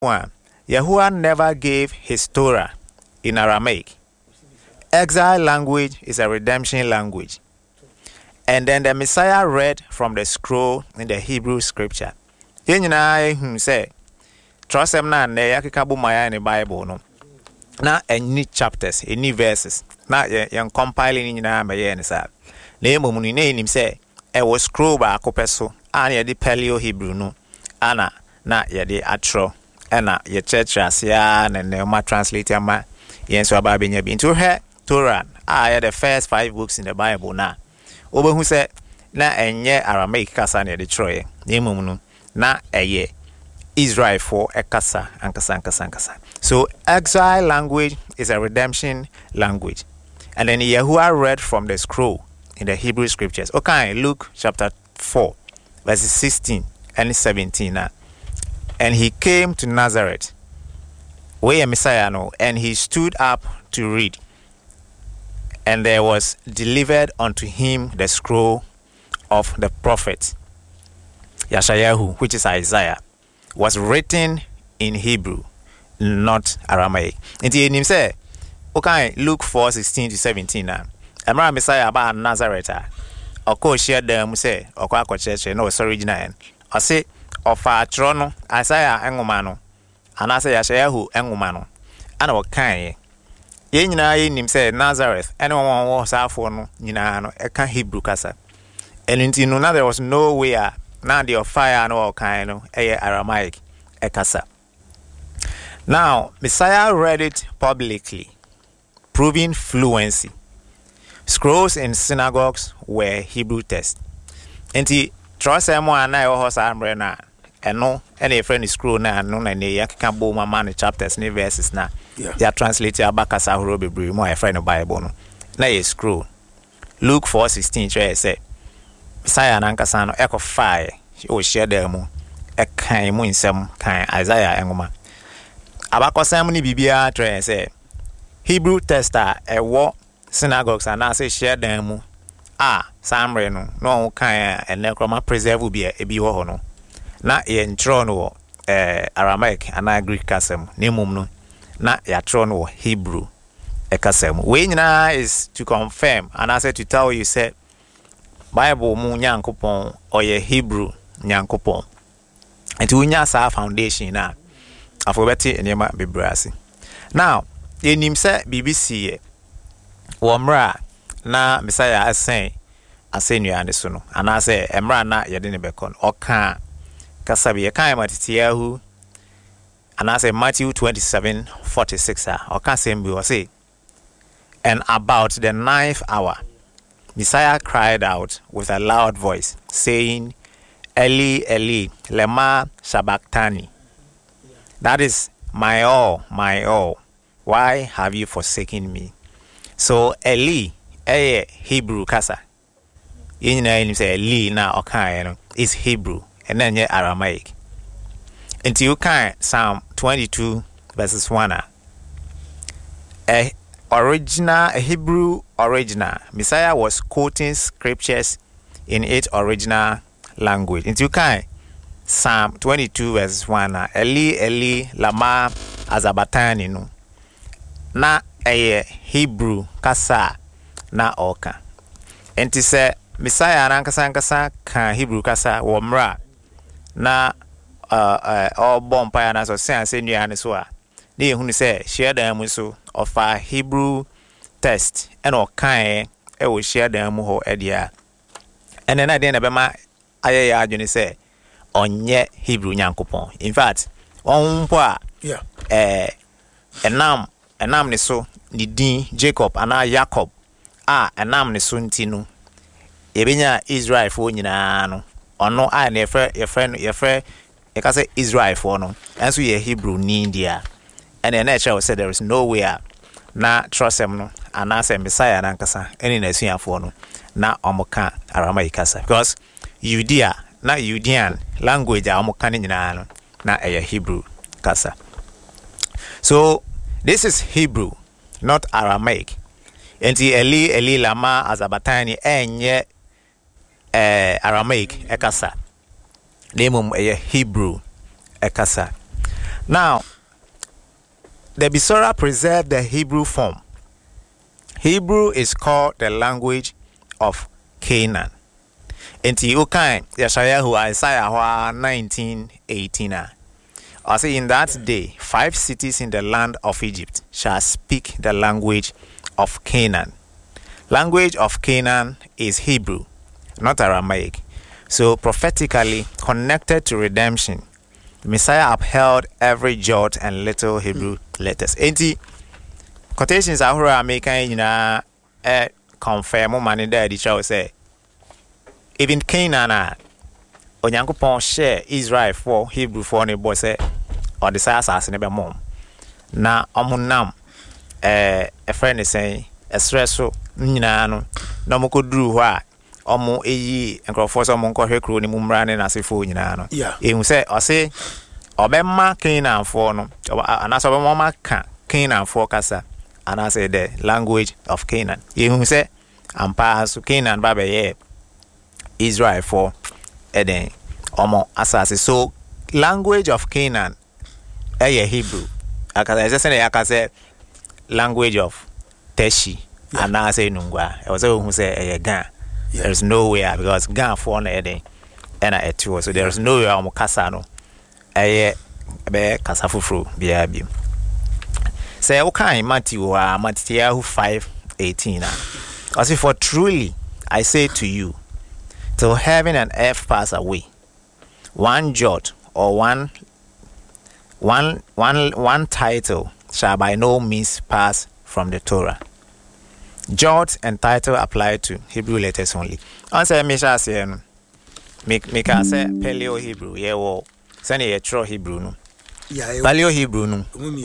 1. Yahuwah never gave his Torah in Aramaic. Exile language is a redemption language. And then the Messiah read from the scroll in the Hebrew scripture. Yenina say, trust him na ne yakikabu maya in the Bible no. Na any chapters, any verses. Na yan compiling in na maya ni sa. Ne mumuni ne him say, e was scroll ba akopeso. Ana yedi Paleo Hebrew no. Ana na yedi atro. Ana ye church asia na ne ma translate ama yen so aba benya bi. Into her Torah. The first 5 books in the Bible na. Oba who said na enye Aramaic kasa na Detroit nemum no na eye Israel for ekasa ankasa. So exile language is a redemption language. And then Yahuwah read from the scroll in the Hebrew scriptures. Okay, Luke chapter 4 verses 16 and 17 na. And he came to Nazareth where Messiah no, and he stood up to read. And there was delivered unto him the scroll of the prophet Yeshayahu, which is Isaiah, was written in Hebrew, not Aramaic. And he said, okay, Luke 4:16 to 17 now. Emra Messiah about Nazareth. Oko share them say, Oko church, no, it's original. I say, of our trono, Isaiah engumano, and I say Yeshayahu engumano, and what kind. Ye nyina ye nim say Nazareth anyone was afo no nyina no eka Hebrew kasa enti no na there was no way na the fire no kind no Aramaic ekasa. Now Messiah read it publicly, proving fluency. Scrolls in synagogues were Hebrew text. Enti trust emo ana ho sa amre na eno any friend scroll na no na ne yakeka bo mama ne chapters ne verses na they are translated abakasa horo bebre mo a friend of Bible no na ye scroll Luke 4:16 try say Messiah na nkasa no eko fire o share them e kan mu nsem kan Isaiah engoma abakosam ni bibia try say Hebrew text ewo synagogues and say share them mu samre no kan enekroma preserve bi e bi ho no na ye ntro no Aramaic and Greek kasem nemum no na ya tro no Hebrew ekasem we nyina is to confirm and I said to tell you say Bible mu nyankopon or ye Hebrew nyankopon enti unya sa foundation na afobeti enema bebrasi. Now ye nim say BBC womra na Messiah asenu ande so no and I say emra na ye de ne bekon oka kasabi ye kan matitiahu and I say Matthew 27:46 or can say we say and about the 9th hour Messiah cried out with a loud voice saying Eli Eli lema sabachthani, that is my all, why have you forsaken me? So Eli Hebrew kasa you know say Eli na okay is Hebrew and then Aramaic. Until you can Psalm 22 verses 1 a Hebrew original Messiah was quoting scriptures in its original language. Until you can Psalm 22 verses 1 Eli Eli lama sabachthani no na Hebrew kasa na oka enti say Messiah nankasa kan Hebrew kasa womra na bompa na so say nua so a na ehunu say share them so of a Hebrew text and o kan e wo share them ho edia and then na be ma ayaya adwene say onye Hebrew nyankopon. In fact onpo a enam ne so ni din Jacob ana Jacob enam ne so ntinu ebenya Israel fo nyina no ono na ye say Israel for no and so ye Hebrew ni India and then nature said there is no way na trust him no and I say Messiah na nkasa any na suafo no na omoka Aramaic kasa because Judean language omoka ni nyina no na Hebrew kasa. So this is Hebrew, not Aramaic. Enti Eli Eli lama sabachthani enye Aramaic ekasa. Nemum Hebrew ekasa. Now, the Besorah preserved the Hebrew form. Hebrew is called the language of Canaan. Enti ukai Yeshayahu Isaiah 19:18. I say in that day 5 cities in the land of Egypt shall speak the language of Canaan. Language of Canaan is Hebrew, not Aramaic. So prophetically connected to redemption, the Messiah upheld every jot and little Hebrew letters. Enti quotations are making confirm money there the show say even Canaan Onyankopon share Israel for Hebrew for ne boy say or the size ne be mom na omunam a friend is saying espresso nyina no na mokoduru ho a omo eyi enkrofo so mo nkɔhwɛ kro ne mumra ne nasefo nyina no ehu say ɔse obemma Canaan for no anaso obemma ka Canaan for kasa anase the language of Canaan ehu say ampa so Canaan ba be ye Israel for Eden omo asase. So language of Canaan Hebrew. Akasa just say akase language of Teshi and I say Nungwa. I was who say Gan. There's nowhere because Gan for Eden and a two. So there's nowhere omo kasano. Be kasafufru biabi. Say okay Matthew 5:18. I say for truly I say to you, till heaven and earth pass away, one jot or one title shall by no means pass from the Torah. Jot and title apply to Hebrew letters only. Answer me shall say make say Paleo Hebrew. Yeah, well, send a true Hebrew no. Paleo Hebrew no.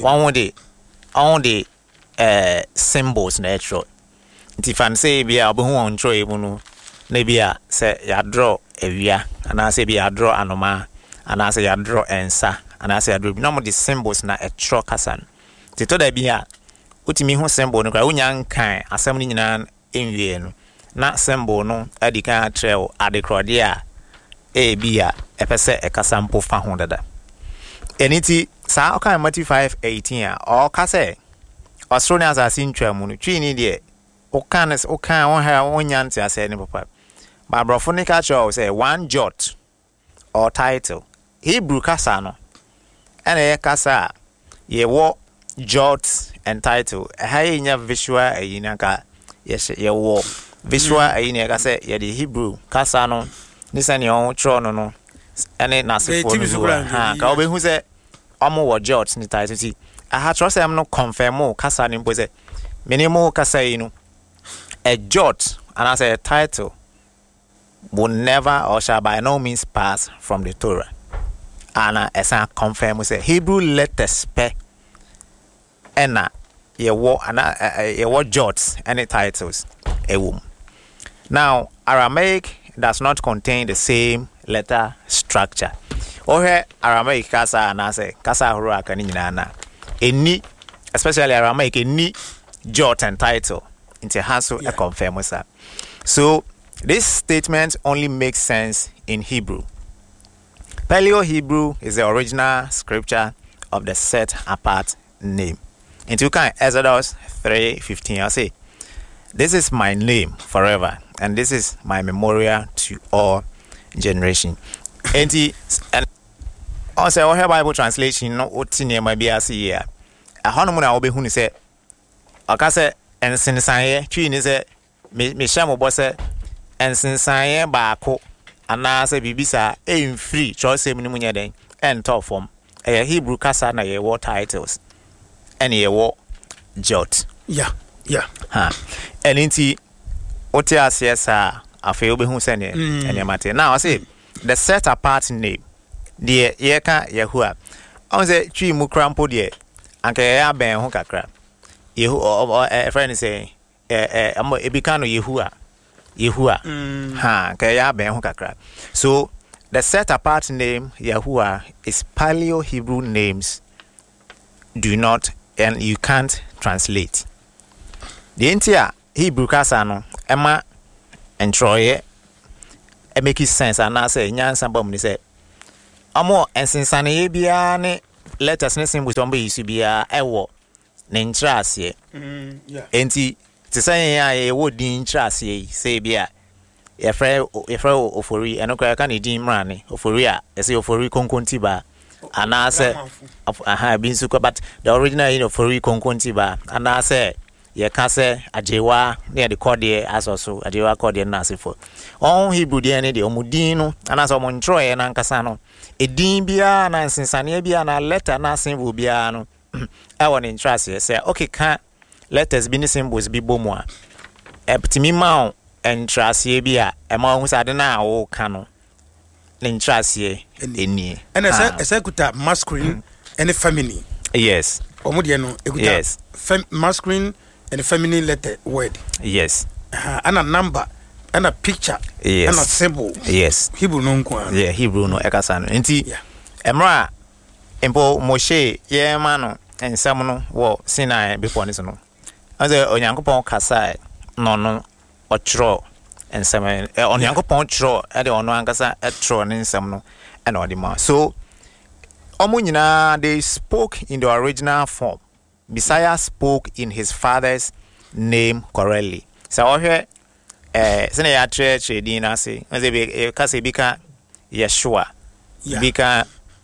On the symbols natural. If I say be a on true no. Nebia say ya draw ewia and I say be ya draw anoma and I say ya draw ensa and I say ya draw no the symbols na etro kasan tito da bia utimi ho symbol no kra unya nkan asem ni nyina enwie no na symbol no adika trail adekrode a bia epese ekasampo fa ho dada eniti sa okan Matthew 5:18 a o ka say osro ni asase ntwamu no twi ni de okan on ha onyanti ase ni papa. But Brofonica Chow say one jot or title. Hebrew kasa no. And kasa ye wo jot and title. Hai nya visual ayinaka yes ye wo visual ayinaka say ye the Hebrew kasa no. Nisa ni on tro no. Ene na se for no. Ha ka obehu say omo wo jot ni title ti. Aha tro say am no confirm kasa ni mpo say minimum kasa yi no. A jot and I say a title will never or shall by no means pass from the Torah. And as I confirm, we say Hebrew letters pe ena ye wo jots any titles a womb. Now Aramaic does not contain the same letter structure. Ohe Aramaic kasa and I say kasa horo akani nyina eni especially Aramaic eni jot and title into hassle a confirm. So this statement only makes sense in Hebrew. Paleo Hebrew is the original scripture of the set apart name. Into Exodus 3:15, I say, this is my name forever, and this is my memorial to all generation. And also our Bible translation no otine ma bia se here. A hono na obehu ni se akase ensensan twi ni se me hyamo bo se ensensan baako ana se bibisa free choice mu nya den en top form Hebrew kasa na ye war titles and ye war jot yeah ha eninti oti asiesa afi obehu se ne enyamate now I say the set apart name de ye ka Yehua on say twi mu krampo de anka ya ben ho kakra Yehu a friend say ebikano Yehua ha kaya ben ho kakra. So the set apart name Yehua is Paleo Hebrew names do not and you can't translate. The entire Hebrew kasa no ema entroye make sense and I say nyansa bom ni say amo ensensane ye bia ne letters ne symbols tombe use bia ewo ne ntrase enti te say ya e wo din ntrase say bia ye frɛ ofori eno kwa ka ne din mrane ofori a say ofori konkonti ba ana say bi nsu ko but the original ofori konkonti ba ana say ye ka say ajewa ne de code asoso ajewa code na asefo on Hebrew de ne de omudin no ana so mo ntro ye na nkasa no edin bia na nsensane bia na letter na symbol bia no I want interest you say okay can letters be symbols be bomu a eptimi ma interest ye bia e ma hu sade na wo ka no interest ye eni and executor masculine and feminine. Yes. Omude no yes. Masculine and feminine letter word. Yes. And a number and a picture. Yes. And a symbol. Yes. Hebrew no kwa. Yeah, Hebrew no ekasa no. Enti emra empo Moshe ye ma no ensam no wo Sinai before this no. Aze Onyankopon kasa no otro ensam Onyankopon tro e de ono ankasa etro ne ensam no e na odi ma. So omo nyina they spoke in the original form. Messiah spoke in his father's name correctly. So ohwe sene ya church din na say aze be kasa bika Yeshua. Bika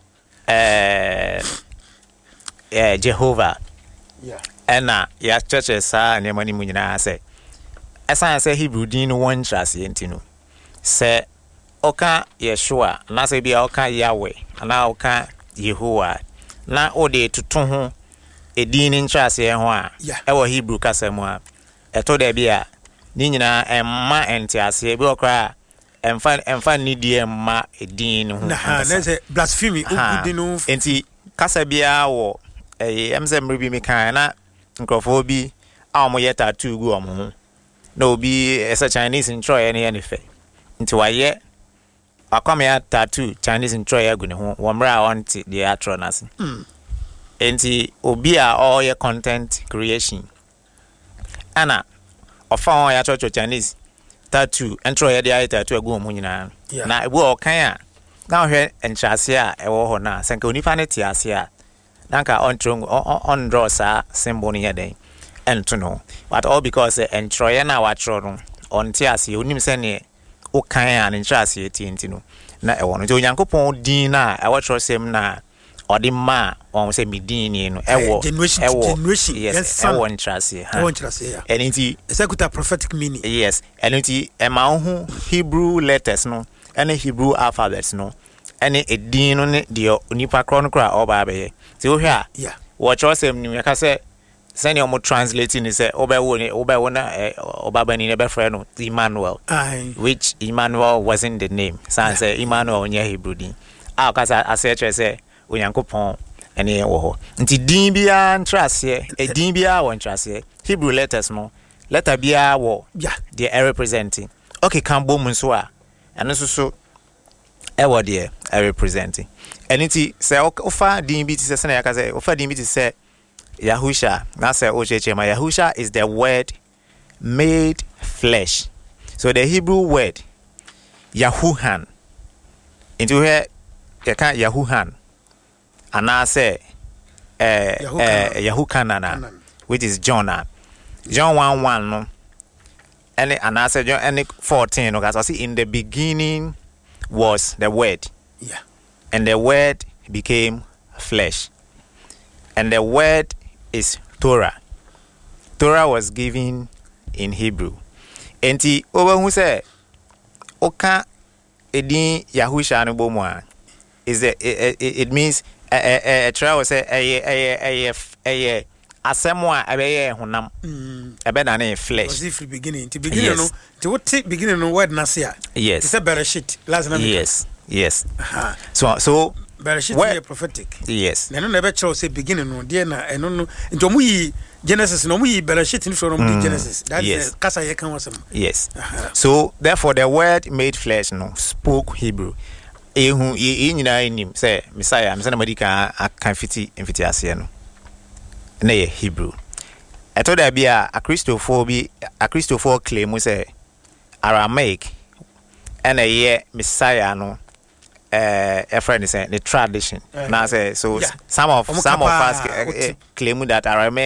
Jehovah. Yeah. Ena ya churches sa ne mani mu nyina say esa say Hebrew din no one trust yentino say oka Yeshua na say bia oka Yahweh na oka Yehovah na ode tutu ho edin ni trust ye ho a e wo Hebrew kasa mu a eto de bia ni nyina emma entiase bi okra emfa ni die emma edin ho na say blasphemy ogudi no enti kasa bia wo emse mribi mi kan na nkrofo bi a mo ye tattoo gu omo na obi esa Chinese intro ye ne fe nti waye akome ya tattoo Chinese intro ye gu ne ho wo mra on ti the atronase enti obi a all ye content creation ana ofa on ya church Chinese tattoo intro ye the tattoo gu omo nyina na ebu o kan a na hwe entrase a ewo ho na sanka onipa ne ti ase a nanka on draw sa symbol ni yeden ento no but all because entroye na watro no on ti ase onim se ne o kan an ntrase eti no na e wono Onyankopon din na e watro sem na odi ma on se midin ni no e wo generation yes e wo ntrase ha enti executor prophetic meaning yes enti e ma hu Hebrew letters no and Hebrew alphabets no ene edin no ne de onipa kro no kra oba be ti o hwe a watch osem ni me ka se send you translating is oba na oba bani ne be friend no Emmanuel which Emmanuel wasn't the name san say Emmanuel nya Hebrew din a ka say say Onyankopon ene wo ho nti din bia ntrase edin bia wo ntrase Hebrew letters no letter bia wo they are representing okay kan bom nso a eno so ewo de are representing eniti say ofa din bi ti say na yaka say ofa din bi ti say Yahusha na say ochechema Yahusha is the word made flesh. So the Hebrew word Yahuhan into here you can Yahuhan and I say Yahukanana which is John 1:1 no and I say John 14 okay so see in the beginning was the word and the word became flesh and the word is Torah. Torah was given in Hebrew. Enti oba hu say oka edin Yahusha no bomu is it means Torah was say asemo a abeye honam ebe na na flesh. Was if beginning to beginning no to what beginning no word na say yes it's a bereshit last name yes so Bereshit is prophetic. Yes. Na no na be chiro say beginning no de na eno no nto mu yi Genesis no mu yi Bereshit ni from Genesis. That is kasa ye kan wasem. Yes. So therefore the word made flesh no spoke Hebrew. Ehu e nyina enim say Messiah me say na madika akan fiti ase no. Na ye Hebrew. Eto da bia a Christopher claim say Aramaic and a ye Messiah no a friend is saying the tradition. Now say so some of us claim that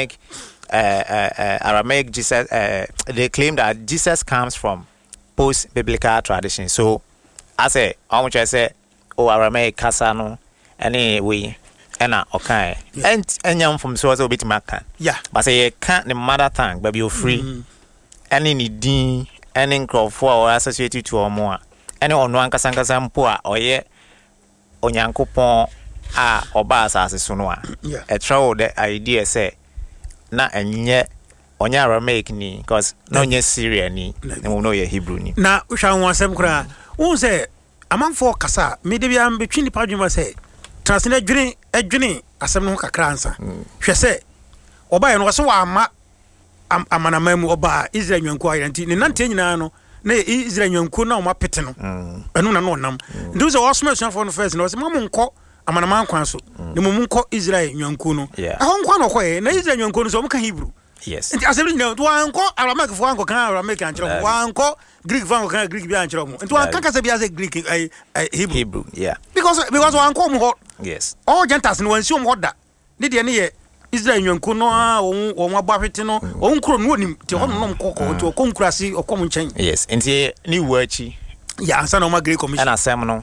Aramaic Jesus they claim that Jesus comes from post biblical tradition. So I say I want to say Aramaic kasano anyway okay and young from so a bit makan. Yeah. But say can't the mother tongue but you're free any din any crop for associated to or more. Any on one kasanka poor or ye onyankopon oba asase so no a e travel the idea say na enye onya Aramaic ni because no nye Syria ni no ye Hebrew ni na uhwa ho asem kra won say amanfo kasa me de bia betwi ni padwuma say transne adwene asem no kakra ansa hwe say oba ye no so wa ama amanamamu oba Israel nwanku ayanti ne nante nyina no na Israel nwanku na o mapete no enu na no nam ndu so osoma suafo no first no se mamunko amanama kwan so ne mumunko Israel nwanku no ahon kwa no koye na Israel nwanku no so muka Hebrew yes nti asebri nyina to anko Aramaic fo anko kan Aramaic anchero mo anko Greek fo anko kan Greek bi anchero mo nti anka kasa bi ase Greek Hebrew because anko mo yes all Gentiles no wansi mo da ne de ne ye Israel nwanku no won abahwete no won kro no onim te ho no mkoko to konkurasi okom nchen yes nti ni wachi ya ansa na o ma Great Commission and asem no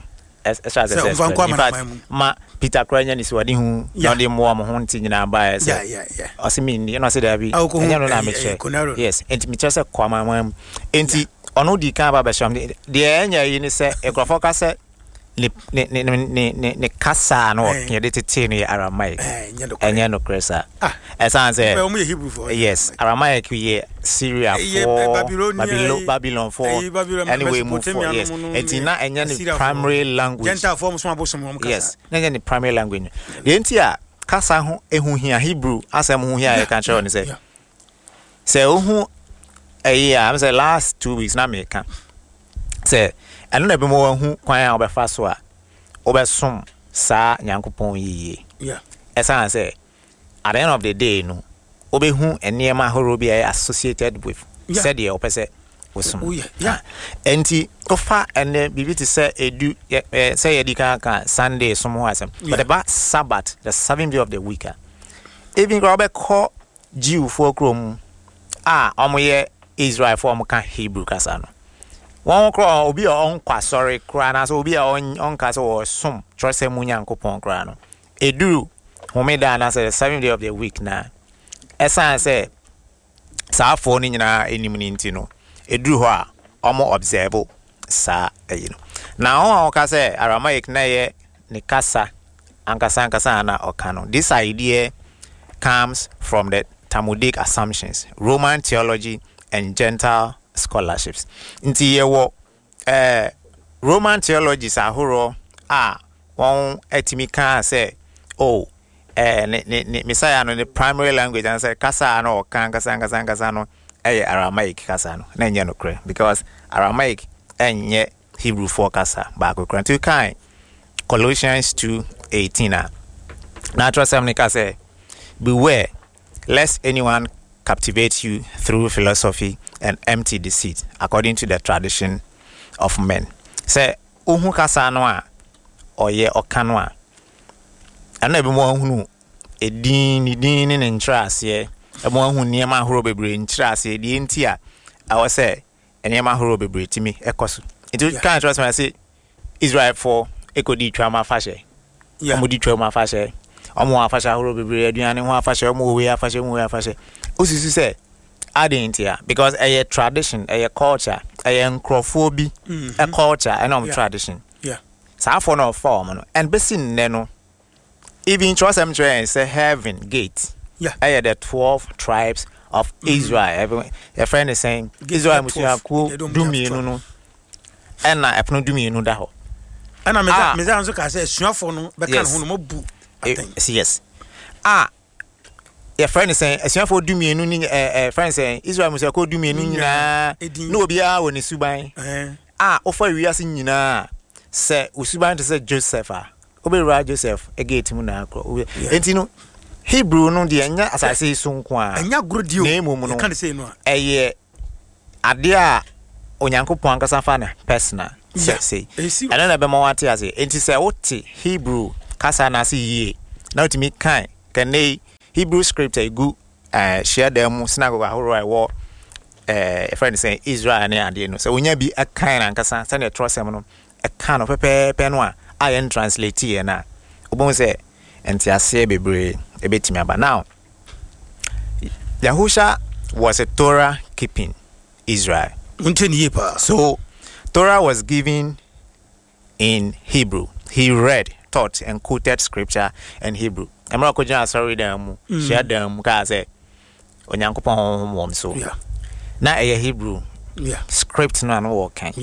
ma Peter Kranya ni swadi hu na de mo ho nti nyina ba ese osimi ni no se da bi enya no na me che yes enti me che se kwama mam enti ono di kan ba ba sham de enya yi ni se ekrofo ka se ne kasa no ye de tete no Aramaic enya no kresa esan se yes Aramaic ye Syria for Babylon for anyway move for yes etina enya ne primary language Gentile form so abosom kasa yes enya ne primary language de entia kasa ho ehuhia Hebrew asem ho hia e kan chere on say ohu am say last 2 weeks na me kan say eno na be mo hu kwan a obefa so a obesom sa nyankopon yiye esan say at the end of the day no obehu enema horo bi associated with said the opposite osum enti ofa ene bibiti say edu say edika kan Sunday som ho asem but about Sabbath the 7th day of the week even go be call Jew for krom omoye Israel for mo kan Hebrew kasa no won kro obi on kwa sorry kra na so obi on kasa o som trose mu nyankopon kra no edu homeda na say the 7th day of the week na esan say sa fo ni nyina enim ni ntino edu ho a omo observe sa no na o ka say Aramaic na ye ne kasa ankasa na okano this idea comes from the Talmudic assumptions Roman theology and Gentile scholarships nti yewo Roman theologies ahoro won etimi kan say Messiah no the primary language and say kasa no kan kasa no Aramaic kasa no na nya no kre because Aramaic enye Hebrew for kasa ba ko kran to kan Colossians 2:18 na trust am say beware lest anyone captivate you through philosophy and empty deceit according to the tradition of men say ohu kasa no a oye okano a ana be mo hunu edin ne ntrase e mo hu niema horo bebre ntrase de enti a awo say niema horo bebre timi ekoso it can trust me say Israel for ekodi twama fashe omodi twama fashe omo afashe horo bebre aduane ho afashe omo we afashe osisi say adentia because a tradition a culture a nkrofo bi a culture and tradition sa for no form no and besin ne no even trust them train say heaven gate the 12 tribes of Israel your friend is saying Israel must have ku dumienu no and na epno dumienu da ho ana me za nso ka say suafo no be kan ho no mabu yes your friend is saying suafo dumienu ni friend saying Israel must have ku dumienu nyina no obi a woni suban ofa wiase nyina say usuban to say Joseph obewura Joseph egate mu na akro enti no Hebrew no de enya asase sunko a enya grodio na emu no kan say no eye ade a onyankopon ankasa fa na personal say I don't know what I say enti say what Hebrew kasa na say ye now to me kan Hebrew script a good share them synagogue ahoro I war a friend saying Israel and ade no so wonya bi a kan ankasa say na trust em no a kan of pepe no a I translate here na obon say enti ase bebre e betimi aba now Yahusha was a Torah keeping Israel. So Torah was given in Hebrew. He read, taught, and quoted scripture in Hebrew. I'm not going to sorry them, share them, because Onyankopon so. Now a Hebrew. Script no working.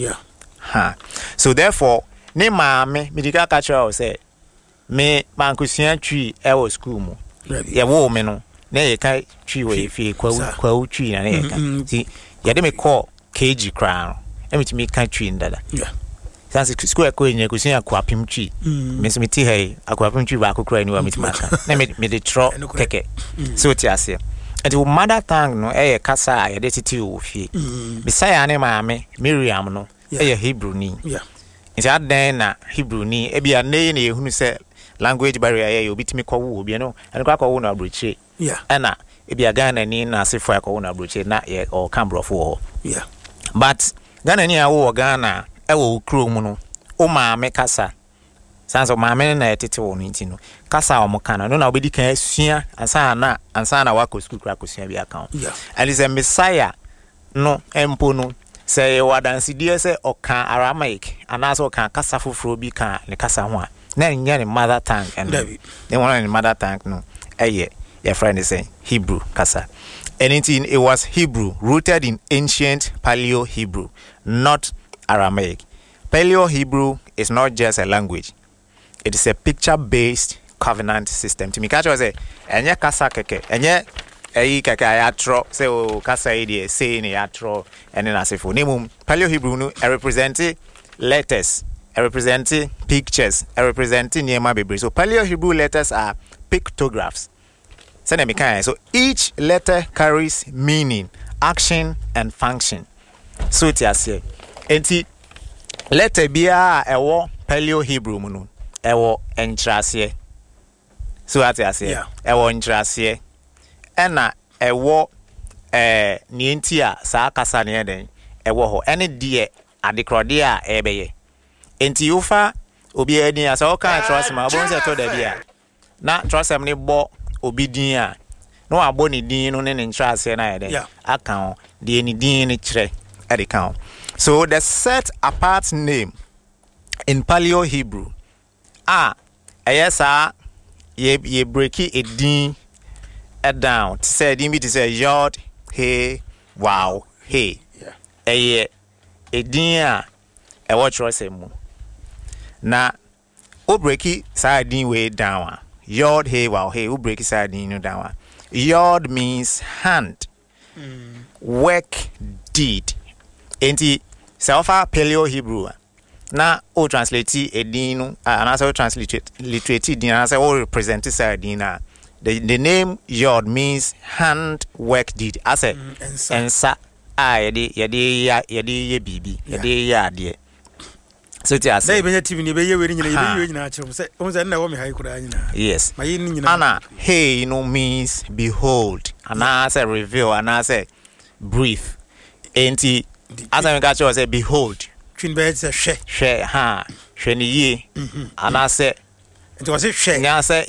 So therefore, ne maame medical culture say me mankusia twi e wo school mu. Ye wo me no. Na ye kai twi we fi kwa twi na ye kan ti ye de me call kg crown emitimi kan twi ndada sanse school e ko nya ko sin akwapim twi me so meti hey akwapim twi ba akokra ni wa mitima kan na me de tro keke so ti ase and the mother tongue no e kasa ye de titi wo fi bisaya ne maame Miriam no e Hebrew ni nti adan na Hebrew ni e bia ne ye hunu se language barrier ye obitimi kwa wo obi no en kwa wo na abrochi ana ebia Ghana ni na asefo akọ na abrochi na ye o Cambrofo but Ghana ni awo Ghana e wo kro mu no o maame kasa sanso maame na etete wo no ntino kasa o mo kana no na obedi kan asua ansa na wako school kra kosua bi account and is a Messiah no empo no say wadansi die say oka Aramaic anaso oka kasa foforo bi kan ne kasa ho a na nya ne mother tongue and they want mother tongue no your friend is saying Hebrew kasa. Anything it was Hebrew rooted in ancient Paleo Hebrew, not Aramaic. Paleo Hebrew is not just a language; it is a picture-based covenant system. To me, catch was say, "Enya kasa keke, enya keke ayatro say o kasa idie say ni ayatro ene nasefo." Nemum Paleo Hebrew no representing letters, representing pictures, representing niema bebre. So Paleo Hebrew letters are pictographs. So each letter carries meaning, action, and function. So it is here. Enti letter bia ewo Paleo Hebrew mu ewo entrase. So that is here. Ewo entrase. Ena ewo ni enti a saa kasa ne den ewo ho. Ene die adekrode a ebeye. Enti ufa obi eni asa o kan trust ma bon se to da bia. Na trust am ni bo obidin a no aboni din no ne ntrase na yede account de ni din ni kire e count. So the set apart name in Paleo Hebrew ayesa ye breaki a din down to say din bi to say yod he wow he a din a e wo trose mu na o breaki sa din way down Yod hey wow hey who break his side in down. Yod means hand, work, deed. Enti selfa Paleo Hebrew. Na o translate edinu and also translate literate din and also represent side din. The name Yod means hand, work, deed. As a ensa yedi bibi yedi yadie. So it is. Yes. Anna, hey, means behold, and I say reveal, and I say breathe. Ain't he? As I got you, say behold. Share, ha, sheni, and I say, it was a share. I say,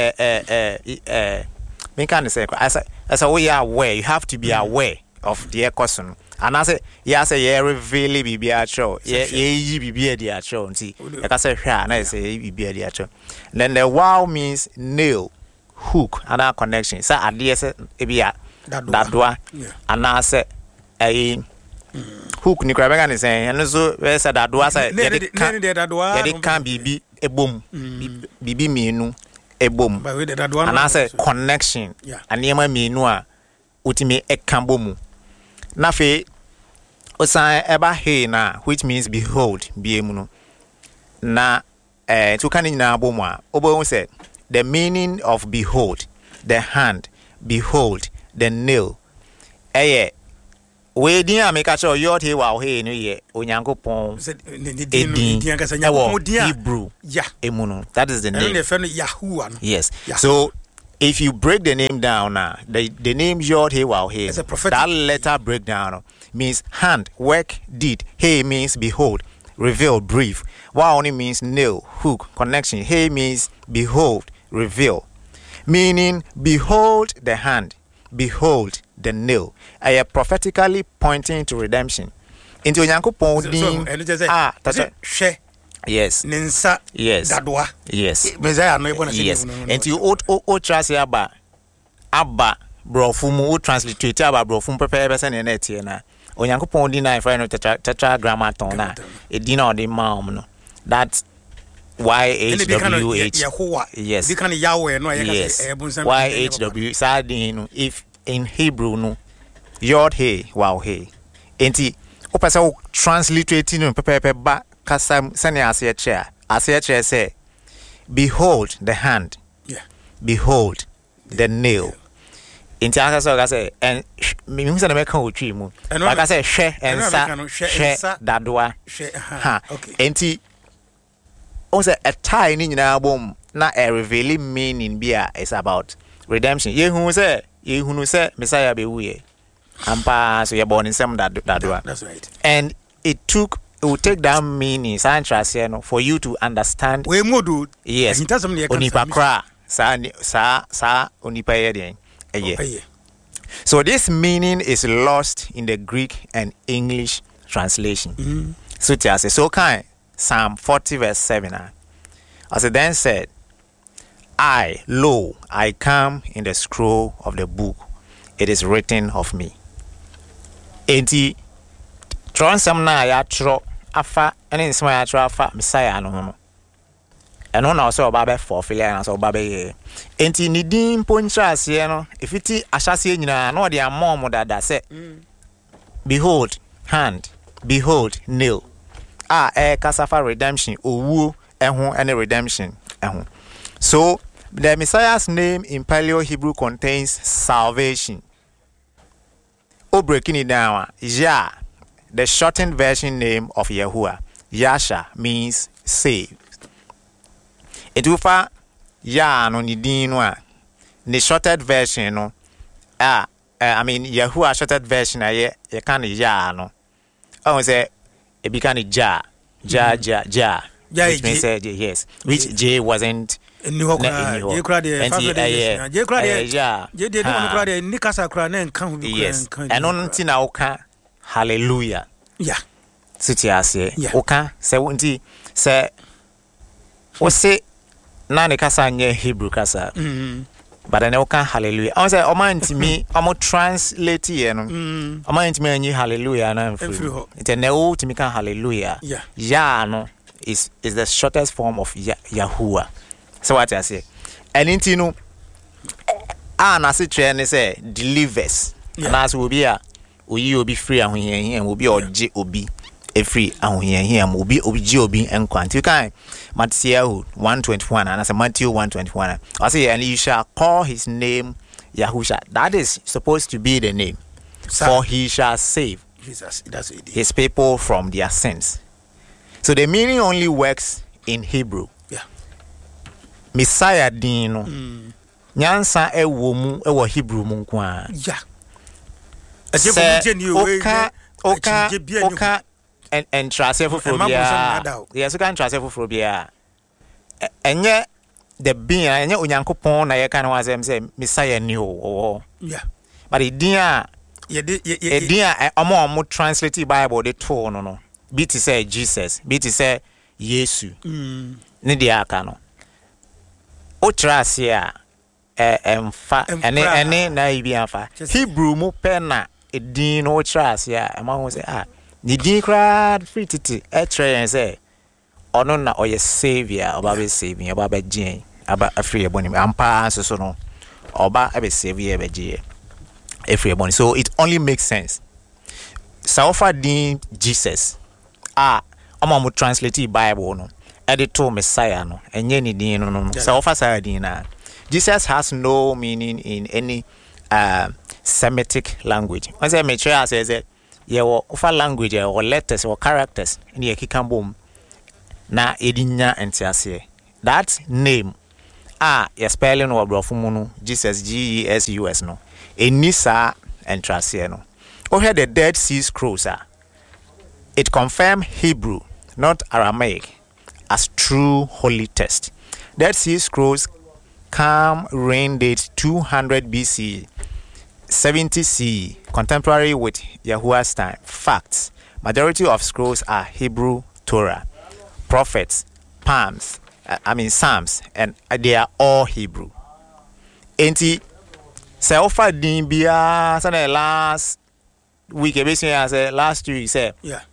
me can't say, as a we are aware, you have to be aware of the question. And I say, yes, I really be a show. Ye be a show. See, like I say, and I say, be a show. Then the wow means nail, hook, and our connection. So I dare say, that door, and I say, a hook, Nicaragua is saying, and so where said that door, it can be a boom, be me no, a boom. And I say, connection, and near me no, ultimate a cambomu. Nafe osan eba he na which means behold biemuno na to kan nyina abomu a obo say the meaning of behold the hand behold the nail we din a make sure yod he wa he no ye onyankopon edin Hebrew emuno. That is the name. Yes. So if you break the name down now, the name yod he wa he, that letter breakdown means hand, work, deed. He means behold, reveal, brief. Wa only means nail, hook, connection. He means behold, reveal. Meaning behold the hand, behold the nail. I am prophetically pointing to redemption. Into Onyankopon din yes. Ninsa yes. Dadwa. Yes. Messiah no yes. Into o trust aba brofumu o transliterate aba brofumu prepare person na etie na. Onyankopon din na ifra no tetragrammaton na. E din na odi ma no. That YHWH. Yes. Yes. YHWH. Sadin if in Hebrew no yod he wow he. Enti o pesa transliterate no pepe ba kasam sani ase say behold the hand. Yeah. Behold the nail. Enti asa so say and me hu say na meka otwi mu. Like I say hwe ensa dadoa. Ha. Enti on say a tie ni nyina bom na a revealing meaning bia is about redemption. Yehunu say Messiah be wuye. Ampa so you born in some dadoa. That's right. And it will take that meaning for you to understand. We modu. Yes. Onipa kra sa onipa ye. So this meaning is lost in the Greek and English translation. So tiase so kind Psalm 40 verse 7. As it then said, I come in the scroll of the book. It is written of me. Enti transam na ya tro afa ene nsema ya tro afa Messiah no ho. Eno na so oba be fulfill na so oba be ye. Enti ni din poncha ase no efiti ahyase nyina na ode amom dada se. Behold hand, behold nail. Kasafa redemption owu ehu any redemption ehu. So the Messiah's name in Paleo Hebrew contains salvation. Breaking it down, Yah, the shortened version name of Yahuwah. Yasha means save. Etufa Yah no ni din no a the shortened version no Yahuwah shortened version ye can Yah no. I say it became Jah, which means yes, which J wasn't. Yes. And on tina oka hallelujah. Yeah. Sitiase oka se wonti se o se na ne kasa nye Hebrew kasa. But then oka hallelujah. I say o man ntimi o mo translate ye no. O man ntimi anyi hallelujah na mfiri. Ite na o timi kan hallelujah. Ya no is the shortest form of Yahuwah. So what I say, and into no, na se train say delivers. And as will be will be free and will be or J obi a free and here will be obi and quant. You can Matthew 121 and as a Matthew 121. I say, and you shall call his name Yahusha. That is supposed to be the name, for he shall save his people from their sins. So the meaning only works in Hebrew. Messiah dino nyansa ewo mu ewo Hebrew mu kwa oka and transfer for bia yes can transfer for bia enye the being enye onyankopon na ye kan wa say Messiah ni o but the dia omo translate Bible the to no be to say Jesus be to say Yesu ni dia aka no o trasia emfa ene na ibi amfa Hebrew mu pena edin no trasia ema ho say ni din kra free titi e try say ono na oye savior oba be saving oba be gin aba afri eboni ampa so no oba be savior be gin afri eboni. So it only makes sense so offer din Jesus omo translate Bible no edito Messiah no enye ni din no so offer say din na Jesus has no meaning in any Semitic language. When say Messiah says Your offer language or letters or characters in the Kikambum. Na edinya entiase. That name your spelling or brofumuno Jesus Jesus no. Enisa entrase no. Over the Dead Sea Scrolls it confirmed Hebrew, not Aramaic, as true holy text. Dead Sea Scrolls come reign date 200 BC, 70 CE, contemporary with Yahuwah's time. Facts: majority of scrolls are Hebrew Torah, prophets, Psalms, and they are all Hebrew. Enti se offer din bia say last week basically say last week say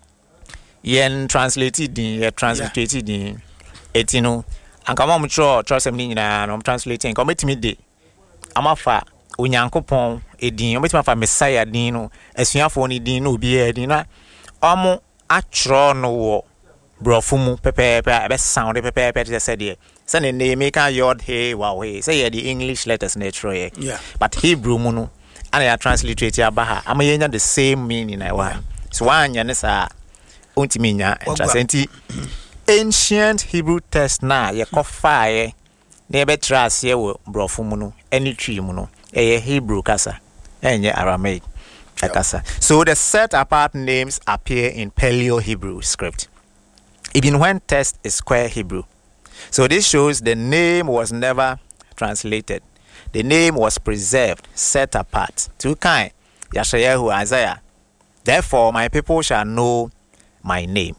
yen translated din translated din etino anka mo tro sem ni nyina no translating ko metimi de amafa onyankopon edin o metimi fa Messiah din no asuafo ni din no obi edin na omo atro no wo brofumu pepepe ebe sound pepepe te say de say ne name ka yod he wow he say the English letters natural but Hebrew mu no and ya transliterate abaha amayenya the same meaning na wa so wanya ne sa ontimi nya translate ancient Hebrew text na ye kofae na ebe trase ye wo brofumu no any tree mu no Hebrew kasa enye Aramaic kasa. So the set apart names appear in Paleo Hebrew script even when text is square Hebrew. So this shows the name was never translated. The name was preserved, set apart. Two kind, Yeshayahu Isaiah. Therefore, my people shall know my name.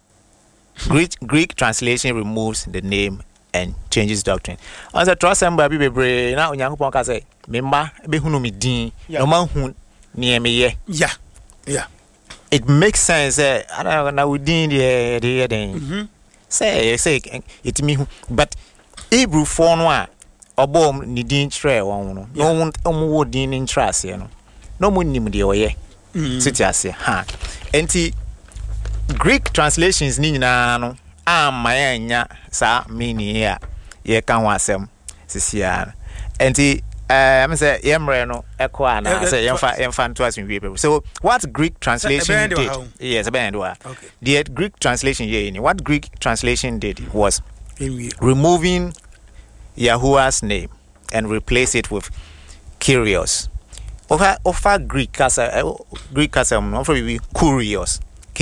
Greek translation removes the name and changes doctrine. On the trust and baby bebre, now Yankupon can say, Mimba, behunu mi din, no man who near me ye. Yeah. It makes sense. I don't know within the day. Say it me, but Hebrew for one. Obom ni din tre won no no omo din in trust ye no no mo nim de oye sitiase ha enti Greek translations ni nyina no amanya sa meaning ya ye kan wasem sisia enti me say yemre no ekwa na say yemfa nto asem wie people. So what Greek translation did, yes okay, the Greek translation here, what Greek translation did was removing Yahuwah's name and replace it with Kyrios. Offer Greek kasa no for be Kurios,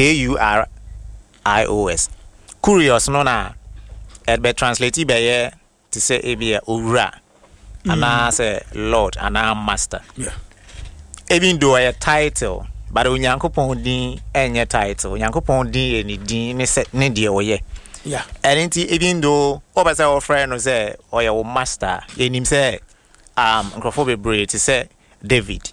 Kurios. Kurios no na it be translated by to say ebia owura ana say Lord ana master. Even though a title, but onyankopon din enye title, onyankopon din eni din ne de oye. And even though over say our friend no say or your master, him say nkrofo be to say David.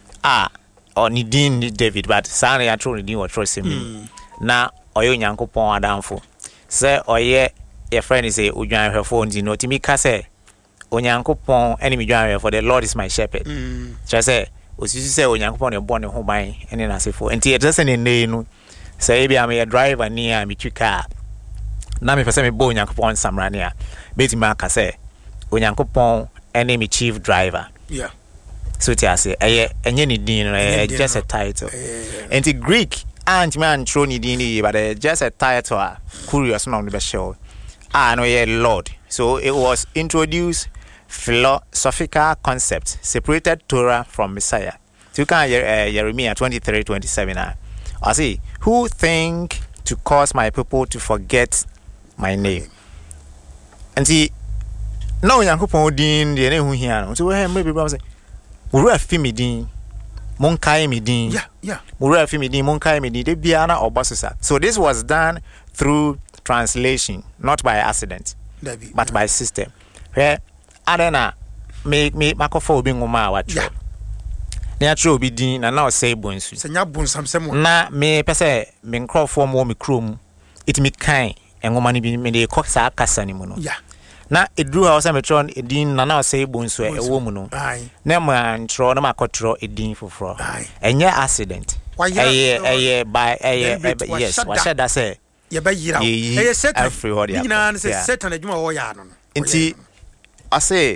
Or ni din ni David, but sana ya tro ni din or trust him. Na oyo nyankopon adamfo. Say oye your friend is say odwan hwefo ndi no timi ka say onyankopon enemy dwan for the Lord is my shepherd. Just say osisi say onyankopon e born ho ban ene na sefo. Enti e just say ne no say be am a driver near me twika. Na me pese me bo onyankopon samrania betima aka say onyankopon enemy chief driver. So ti ase enye ni din no just a title. And the Greek and man throw ni din but just a title curious no be show. No ye Lord. So it was introduced philosophical concept separated Torah from Messiah. So you can Jeremiah 23:27 I say who think to cause my people to forget my name. And see, now Yankopon din de ne hu hia no. So we maybe say, "Wura fi mi din, mon kai mi din." Yeah. Wura fi mi din, mon kai mi din. De bia na obasosa. So this was done through translation, not by accident, but by system. Where adena make makofo obi ngoma awatro. Na atro obi din na na say bonsu. Senya bonsam semo. Na me pese me nkrofo mo me krom. It me kan engoma ni bi me de koksa akasa ni mu no. Na edru ha osa metron edin na na say bonsu e wo mu no. Na ma ntro na makotro edin foforo. Enye accident. Eye by yes, what said that say ye ba yira. Eye Satan. Everybody. Ni na say Satan adwuma wo ya no. Nti I say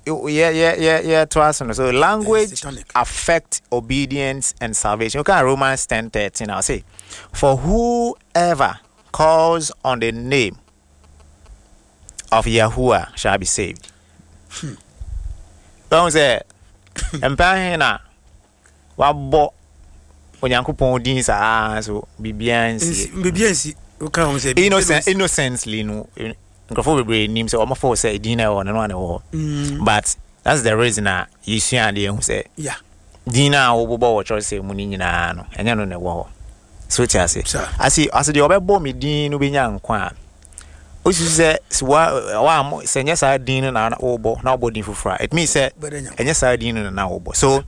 to us. So language affect obedience and salvation. Okay, Romans 10:13. I'll say, for whoever calls on the name of Yahuwah shall be saved. Don't say, Empire wabo onyankopɔn din saa so bibiansi okay on say innocently no nkofo bebre nim say omafo say din na e no na wo but that's the reason you see and you say yeah din na wo bo wo church say mu ni nyina no enya no na wo so ti ase as the obebo me din no benya nkwa o si say wa senya sa din na wo bo na wo din fufura it means say enya sa din na wo bo so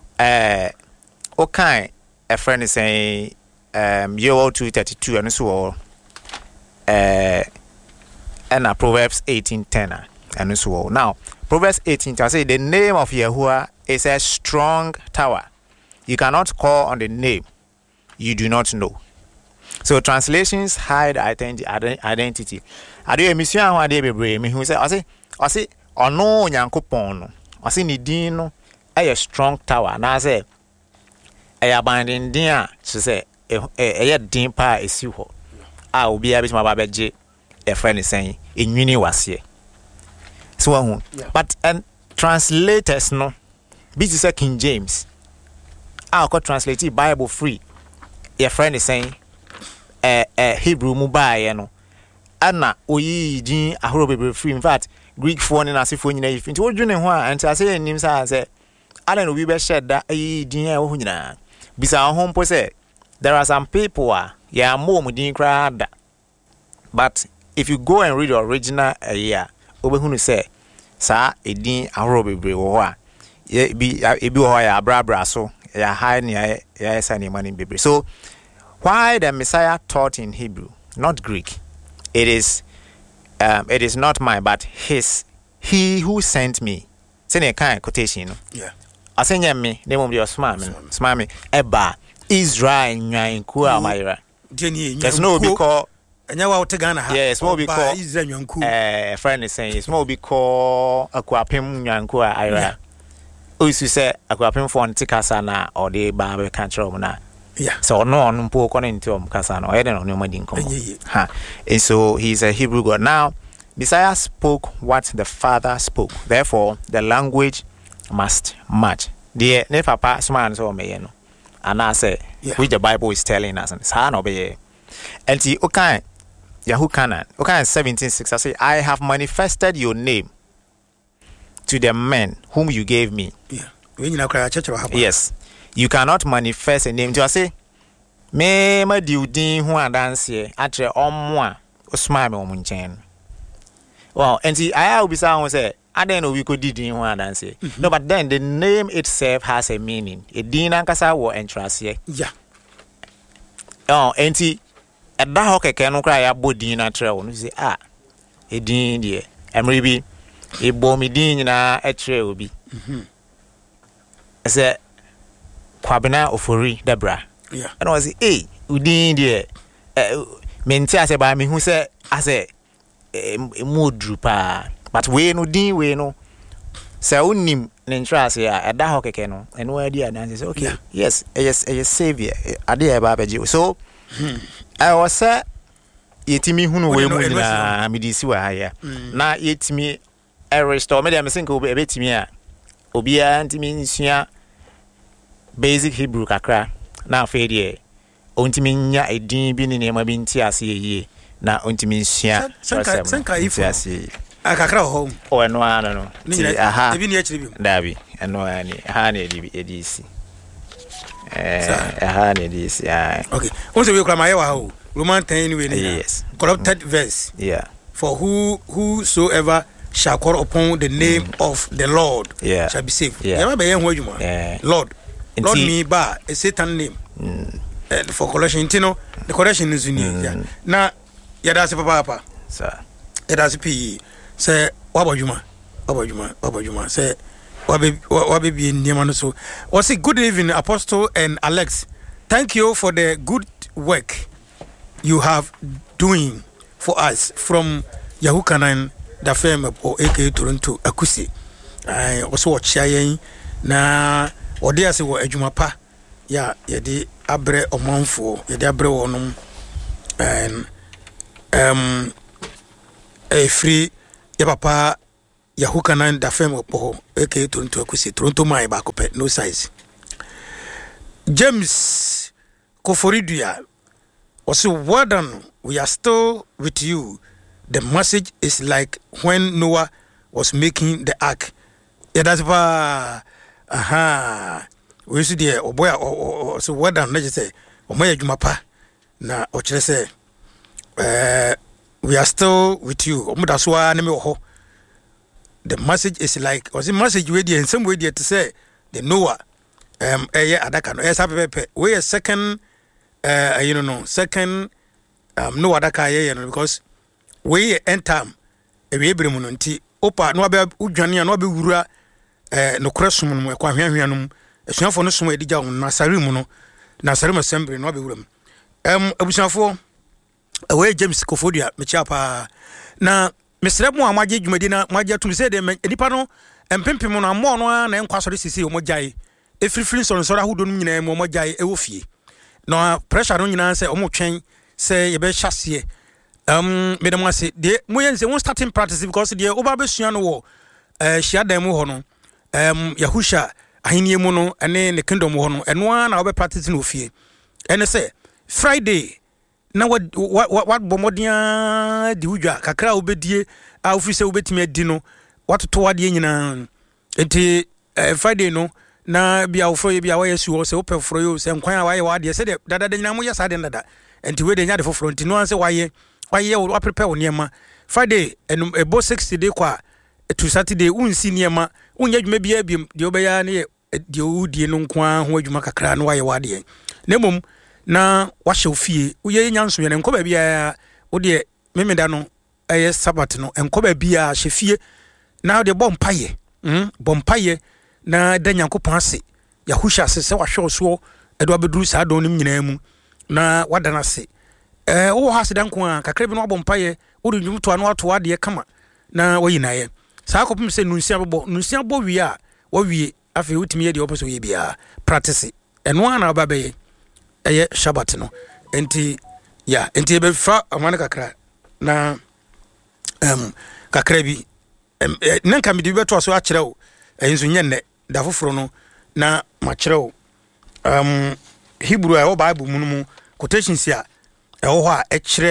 okay a friend is saying Joel 2:32 and so and Proverbs 18:10 and so now Proverbs 18 say the name of Yahuwah is a strong tower. You cannot call on the name you do not know. So translations hide identity. I do a mission how they be brave me who say I say ono nyankopon no I say ni din no a strong tower na say a abandon din she say a din pa esi ho a obi a bituma ba beje a friend is saying enwini wase so but and translators no be say King James I could translate Bible free your friend is saying Hebrew mu ba no ana oyi din ahoro bebe free in fact Greek phone na asifo nyina yifi nti wodwene ho a nti ase nim sa say ala no bi be sheda ayi din a wo nyina bisa ho mpo say there are some people ya mom din kra da but if you go and read the original obehunu say sa edin ahoro bebe wo ho a ebi wo ya abrabra so ya high near ya sani mani bebe so why the Messiah taught in Hebrew not Greek it is not mine but he who sent me say a kind quotation yeah asenya me name of your smart me eba Israel nyanku amayra there's no because enyawa utegana ha yes mo because Israel nyanku friend is saying it's more because akwapem nyanku ayra oisu say akwapem for ntikasa na or de ba be control na yeah so no mpo connect to kasa no e dey no ma din komo ha and so he's a Hebrew God. Now Messiah spoke what the Father spoke, therefore the language must match the ne papa smart so me no and I say which the Bible is telling us and sa no be and he okay Yahukanan okay 17:6 I say I have manifested your name to the men whom you gave me. Yes, you cannot manifest a name. Just say me ma diudin hu adanse atre omwa osma me omunchen. Well, and see I will be saying say I don't know we could didin hu adanse. No, but then the name itself has a meaning. A din ankasa wo entrance here. Yeah. Oh, and see at that hoke no cry about din atre wo no say e din die emre bi e bo mi din na atre obi. I said Kwabena Ofori Debra. Yeah. And I was say, udin there. Menti ase ba me hu say ase modru pa. But we no din we no. Say unim nentra ase a da ho keke no. And we dey and say okay. Yeah. Yes, savior. Ade e ba beji. So I was say yetimi hunu we mu na medisi wa ya. Na yetimi restore me dem think obi ebetimi a obia ntimi nsua basic Hebrew kakra na afedie ontimi nya edin bi ne nema bi nti ase yeye na ontimi nsua senka ifo akakra ho o eno ana no aha ebi ne akire bi dabi eno ani aha na edisi aha na edisi okay won se we kra maye wa ho Roman 10 anyway yes corrupted verse yeah for whosoever shall call upon the name of the Lord shall be saved. Yeah, Lord me ba a Satan name. For collection, the collection is unique. Now, that's a papa, sir. It has a P. Say, what about you, say, what baby in Yamano? So, was it good evening, Apostle and Alex? Thank you for the good work you have doing for us from Yahukanan. The firm or AK Toronto Akusi. also wɔkyia yɛn na ɔde ase wɔ adwuma pa ya yɛde abrɛ ɔmanfoɔ yɛde abrɛ wɔnom free ya papa yahuka nan da fem opo eke Toronto akusi Toronto mai ba ko no size James Koforidua also well done, we are still with you. The message is like when Noah was making the ark. Yeah, that's why we should hear oh boy so well done, let's say Omaya Jumapa na ochre say we are still with you. Omudaswa neme ho. The message is like, was the message we in some way to say the Noah adaka no pepe we a second second Noah adaka because we enter we bre mu no nti opa no ba udwane no ba wura no kresum no kwa hwanhwanum asuafo no som edigya na sare mu no na sare assembly no ba wura mu abusuafo we James Koforidua me chiapa na mesrɛ mu amagye dwumadi na magye tum sɛ de nipa no empempem no amɔ no na enkwa sɔre sisi omogyae efirifiri nsɔnsɔre ahodo no nyinaa mu omogyae ɛwɔ fie na pressure no nyinaa sɛ omotwɛn sɛ yɛbɛ hyaseɛ medam ase de moyɛ nse won starting practice because de oba besua no wɔ hyiadan mu hɔ no Yahusha ahenie mu no ɛne ne kingdom hɔ no ɛno na oba practice no fie ɛne sɛ Friday na what bomodia di udwa kakra obedie a ofise obetimi adi no watoto wade nyina enti Friday no na bia ofro bia wa yesu o se opefro yo se nkwan a waye wade se de dada nyina mo yesa de dada enti we de nya de foforo enti no anse waye wa prepare wo niema Friday ebo 60 day kwa to Saturday unsi niema unya dwuma bia biem de obeya ne de odie no nkwan ho adwuma kakra no waye wade na mom na wahye ofie uye nyanso yene nkoba bia wo de memeda no eye Sabbath no nkoba bia hye fie na de bompaye na da Nyankopɔn ase Yahusha ase se wahwe oso edo abeduru saa don nim nyina mu na wada na se wo ha se danko a kakra bi no bompaye wo de dwumto ano ato ade kama na wayinaye saa kopem se nunsia bɔ wie a wo wie afi utimi ye de oposo ye bia practice eno ana ba beye eye Shabbat no enti be fa amana kakra na kakra bi nanka mi de beto so a kyerɛw enso nyenne da foforo no na ma kyerɛw Hebrew a Bible mu no quotations a ɛwɔ hɔ a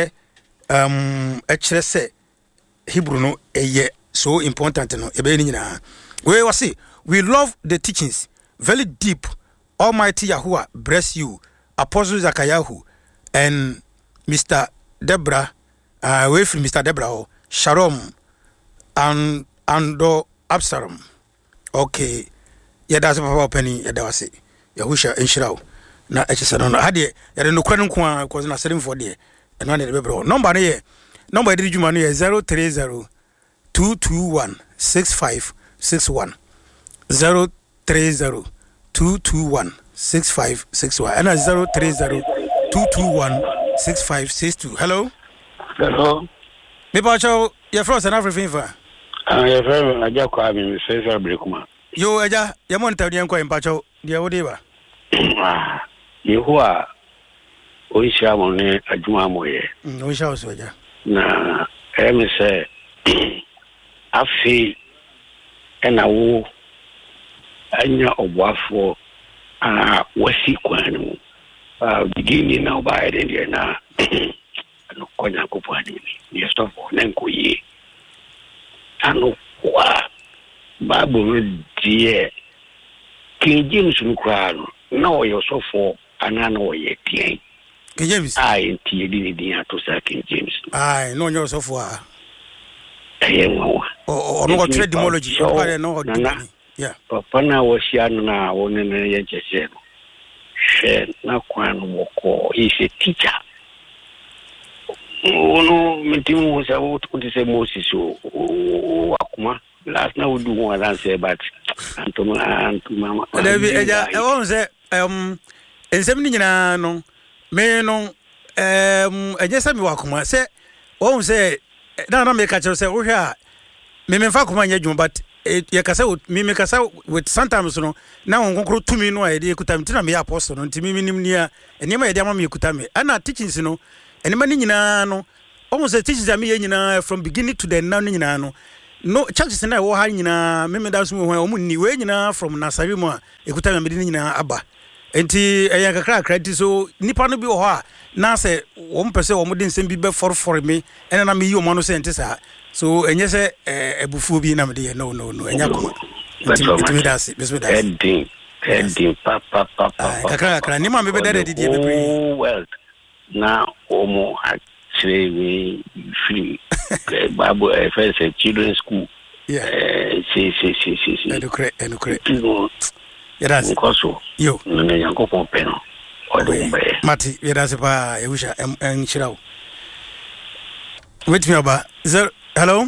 ɛkyerɛ sɛ Hebrew no ɛyɛ so important no ebe ni nyina we say we love the teachings very deep. Almighty Yahuwah bless you, Apostle Zakayahu and Mr. Deborah, away from Mr. Deborah, Shalom and Absalom. Okay, yeah, that's Papa Penny. Yeah, that was it. Yahusha and Shirao. Na echisanon hade ya no kwanu kwa cause na selling for there and one the bro number here number did you manu 030 221 6561 030 221 6561 and 030 221 6562. Hello. Me pacho your friends and everything for your friend aja kwa mi say Brekuma yo aja ya monta dia kwa pacho dia wodiba Yehowa oisha mo ne adwuma moye oisha osoja na eme se afi ena wo anya oboafo wasi kwanu bigini na obaide ndi na no konya kopani ni stofo nenkoye ano kwa babu die King James nukwano na oyo sofo anana oye tien King James ntie di ni atosa King James no nyo sofo nwa ono go trade demology pare no yeah papa na wo sia na wo ne ye chese no she na kwano woko is a teacher ono metimu sa wo tukuse Moses akuma last na we do one answer but antuma David eja e won se ensem ni nyina no me no eje se me wakoma se won se na me ka che se wo hwe a me memfa koma nya dwuma but ya kasa me kasa with sometimes no na won konkro tumi no ayede ekuta me tina me apostle no ntimi minim nia enema yede ama me ekuta me ana teachings no enema ni nyina no almost the teachings am ye nyina from beginning to the end now nyina no churches na wo ha nyina me da so ho omu ni we nyina from nasari mu a ekuta me de nyina aba enti eya kakra credit so nipa no bi wo ha na se wo mpese wo de nsem bi be for me ena na me yi o mo no se enti sa so enye se ebufu bi na me de no enya ko enti that's it ending papa kakra ni ma me be dede di be well na omo actually we free Bible first children's school see educate yes koso yo na yankopon peno odumbe mati yedase pa yehusha enchirawo wait me about hello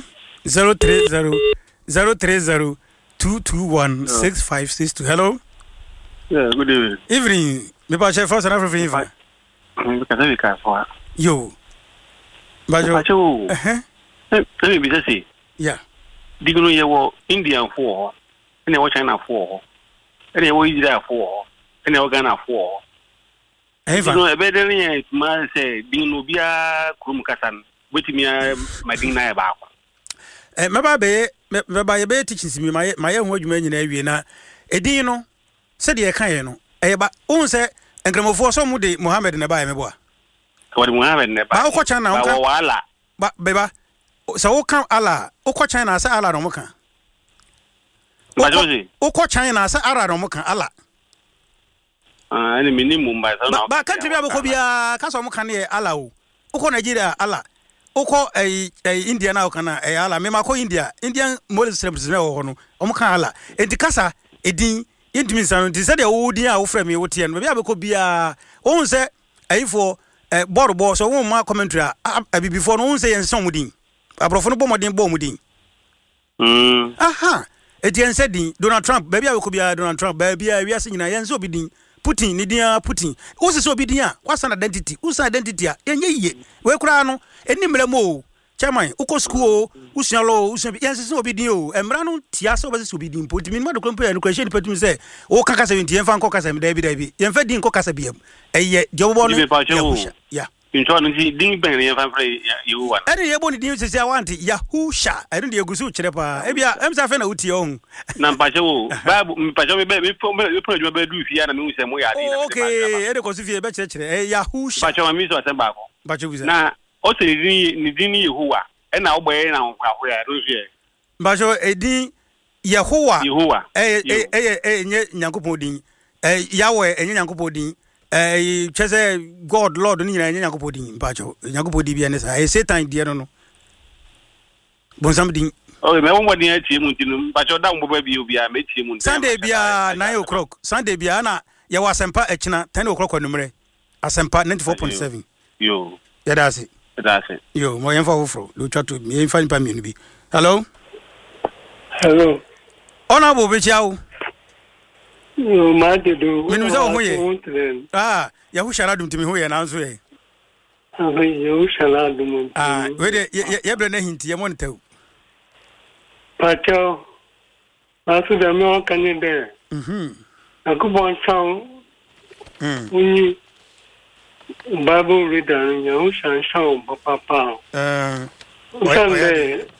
030-221-6562 hello. Yeah, good evening me pa chef first and everything because we can for yo bajo let me be say yeah digno ye wo Indian for ene wo China for ene wo Israel for ene wo Ghana for no e be den ye ma say digno bia krum kasan wetimi madin na e ba ko me ba ye be teachings mi ma ye ho adwuma nyina awie na edin no se de e kan ye no e ba un se enkramofo so mu de Muhammad na ba ye me bo a ko de Muhammad na ba ko China on kan wala ba beba so wo kan Allah wo ko China se Allah no mo kan ba joji wo ko China se Allah no mo kan Allah ene minimum ba so na ba country bi aboko bia ka so mo kan ye Allah o ko Nigeria Allah uko India na ukana ala me mako Indian Moses celebrities na wo no omo kan ala enti kasa edin intimi sanu ti se de wo din a wo frame wo tie no be abeko bia won se ayifo board so won ma commentary before no won se yen son mudin abrofo no bo mudin aha eti se din Donald Trump be bia abeko bia Donald Trump be bia wiase nyina yen se obidin Putin ni dia Putin wo se obidin a what's an identity usa identity a yenye yiye we kura no enimre mo chairman uko school usua lo usua yense obidin o emra no tia se obese obidin potimi ma do kompo ya no kwahye ni patumi se wo kaka 70 yenfa nko kasa dabi yenfa din nko kasa biam eye jobo no ya intro no din ben yenfa frɛ yehu wan ene yebo ni din sisi awanti yahusha ene de egusu kire pa ebia emsa fe na utie on na mpache wo bible mpache me adwuma be du fia na me hu se mo ya din na okay ene ko su fie be kire yahusha mpache ma mi so asem ba ko mpache buza na o se ni din yehuwa ena ogbe na nkwa ya no fie mpache edin yehuwa nye nyankopon din yawe enye nyankopon din chese God Lord ni nyina nyankopon din mpacho nyankopon din bia ne sa Satan die no bonsam din o me won modin atie mu ntinu mpacho da mbo ba bi obia me tie mu Sunday bia 9 o'clock Sunday bia na ya wasempa echina 10 o'clock onumre asempa 94.7 yo ya dasi yo mo yemfa wofro do twato me yemfa nipa mi no bi hello ona bo be chiao no ma de do me no za ho ye yahusha radum timi ho ye na nso ye yahusha radum we de ye bre na hinti ye mon taw pacho asu da me o kan de akubon sound unyi Bible reader yahusha sound papa Sunday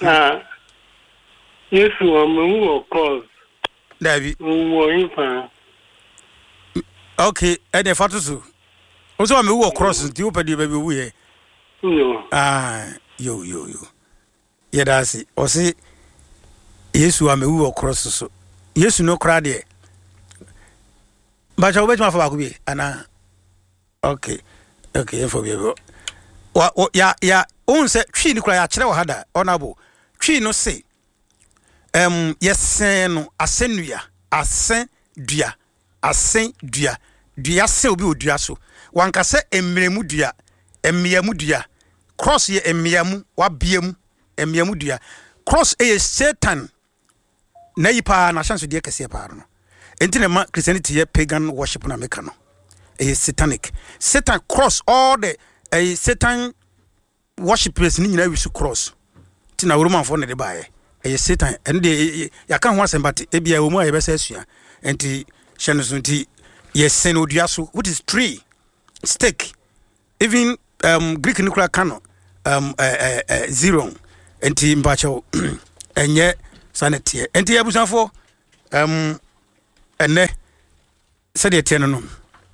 Yesu amu o cross David wo infa okay ene fatusu oso am wo cross nti wo padi ba bi wu ye no yo ye dasi osi Yesu am wo cross so Yesu no kra de ba cha obet ma fa ba ku bi ana okay for bi ya onse twi ni kra ya kire wo hada onabo twi no se yesen no asenua asen dua se obi odua so wankase emmeremu dua emiamu dua cross ye emiamu wabiamu emiamu dua cross Satan na yipa na chance de kese pa no enti na ma Christianity ye pagan worship na meka no satanic Satan cross all the Satan worshipers ni nyina wisu cross ti na Roman for na de baaye Satan and the Yakan was but ebia wo mu a yebesa asua enti hye so nti yes sen oduaso which is tree stick even Greek nuclear canon zero enti mbacho enye sanete enti abusanfo ene said the ten no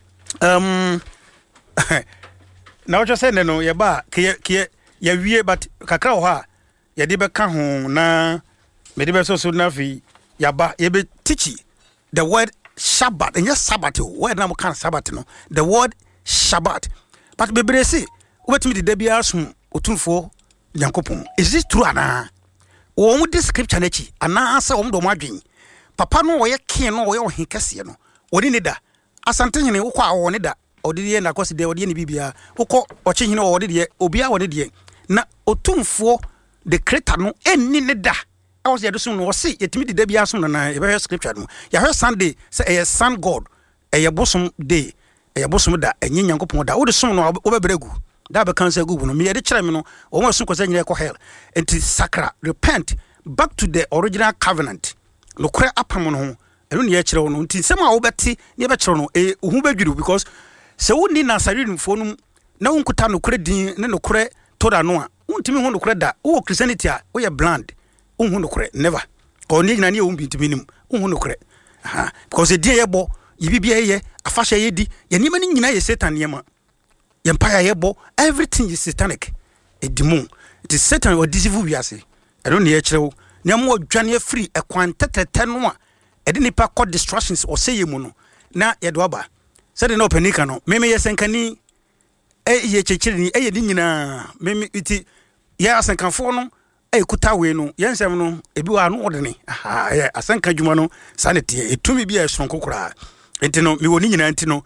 na what you say no ye ba ke ya wie but kakra ho a ye de be ka ho na me de be so na fi ya ba ye be teach the word Shabbat and yes Sabbath word na mo kan Sabbath no the word Shabbat but be bre say wetimi de da bia so otumfo Nyankopon is this true ana wo mu this scripture na chi ana asa wo do mo adwen papa no wo ye ken no wo ye ohen kase no woni ne da asante hene wo kwa wo ne da odide na kwose de odide ne bibia wo ko oche hene wo odide obia wo ne de na otumfo the creator no enni ne da I was there soon was see it me the bia so na e scripture no ya hear Sunday say a sun god e bosom day e bosom da enye Nyankopon da wo de so no wo bebregu da be kan say gugu no me de kire me no wo mo so ko say nyire ko hell enti sakra repent back to the original covenant no kure apam no ho eno ne ya kire wo no enti sem a wo beti ne be kire no hu bedwuru because se wo ni na sari nfo no na wo nkuta no kure din ne no kure toda no a wontimi hu no kure da wo Christianity a wo ye blind hu no kure never ko ni na ne wo mpintimi nim hu no kure because the day yebo yibibia ye afasha ye di ye nima ni nyina ye Satan niema ye empire yebo everything is satanic a demon it is Satan or deceiving we ase I don't ne kire wo ne mo dwane free e kwantete no a e de nipa call distractions or say ye mu no na ye do aba said no panika no meme ye senkani ye chechiri ni ye di nyina meme iti ye asenkanfo no kuta we no yensem no ebi wa no odene ye asenka dwuma no sanete etumi bia esonko kura enti no mi woni nyina enti no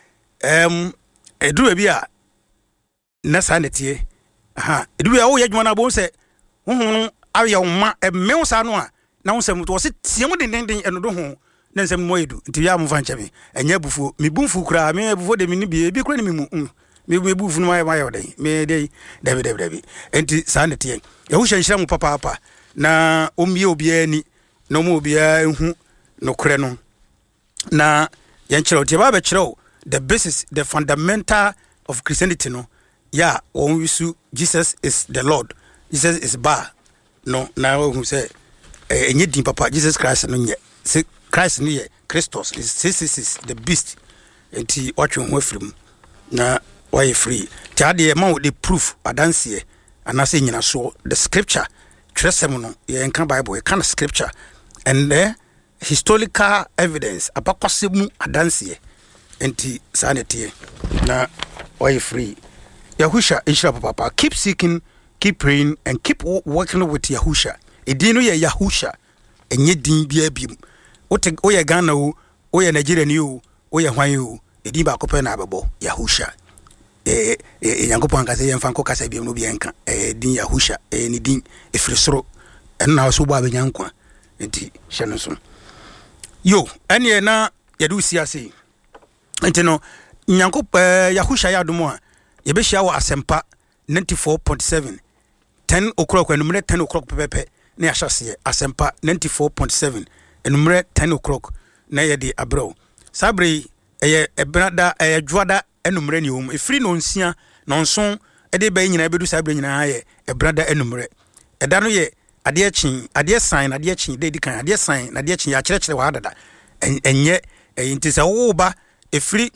eduru bi a na sanete edu ya wo ye dwuma na bo se hohon aye ma emew sa no a na wo sem to se tiam den eno do ho na nsem mo edu enti ya mo fa nchebe enya bufuo mi bumfu kura mi bufuo de mi ni bi kura ni mi mu me bufu no ma yoden me dey dabi enti sanete ya husha mu papa na omie obia ni no mu obia hu no kure no na yan kire otie ba be kire the basis the fundamental of Christianity no ya won wisu Jesus is the Lord Jesus is ba no na who say enye din papa Jesus Christ no nye say Christ ni ye Christos is the beast enti watch ho afrim na why free tiade ma wo the proof adanse and I say nyina so the scripture tresem no ye nka Bible ye kan scripture and the historical evidence abakwasemu adanse enti sanete na why free Yahusha ishra papa keep seeking keep praying and keep working with Yahusha edino ye Yahusha enye din bia bim o ye Ghana o ye Nigeria ni o ye hwan o edin ba kope na abebo Yahusha Nyankopon ka se yemfa nko kasa biem no bia nka din Yahusha ni din efrisoro na so bo abenyankwa enti hye no so yo ene na yadu siase enti no Nyankopon Yahusha ya domo a ye be hia wo asempa 94.7 10 o'clock enumere 10 o'clock pepepe na ya hyase asempa 94.7 enumere 10 o'clock na ye di abro sabre ebrada dwada enumere ni om efiri no nsia no nson ede ba nyina bedu sabre nyina ye ebrada enumere eda no ye ade chin ade sign ade chin de di kan ade sign ade chin ya kire wa dada enye intisa wo ba efiri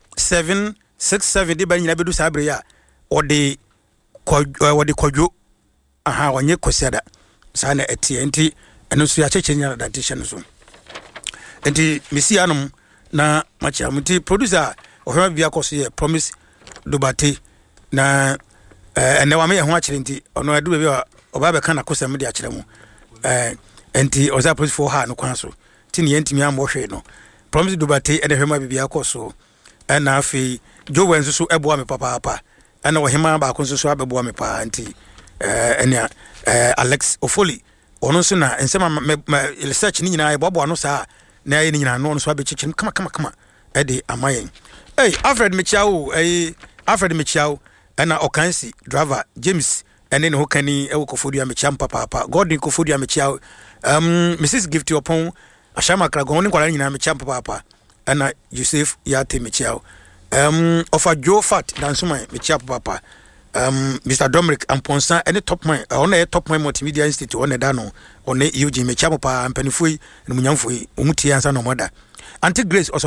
767 de ba nyina bedu sabre ya ode kodwo wanye kosiada sana etie enti eno so ya cheche nya datation so enti misi anum na machi amuti producer ohema bia koso ye promise dobate na ene wa me ye ho akire enti ono adu be oba be kana kosam de akire mu enti oza produce for ha no kwan so ti ne yentimi ambo hwe no promise dobate ene hwema bia koso na afi jowo enso so ebo me papa ana ohema ba konso so abebo me pa enti ene Alex Ofoli ono so na ensema research ni nyina ebobo ano sa na ye ni nyina no so abechichin kama ede amayen Alfred Michiao Alfred Michiao ana Okansi driver James ɛne ne ho kani ɛwɔ Kofodua mekyia papa Gordon Kofodua mekyia Mrs Gift Opon Ashama Kragon ne kwala nyina mekyia papa ɛna Joseph Yate mekyia Ofa Joe Fat Dansuman mekyia papa Mr Dominic Amponsa ɛne top man ɔna top man multimedia institute ɔna da no ɔna Eugene mekyia papa mpanifoi ne munyamfoi omutie ansa no moda Auntie Grace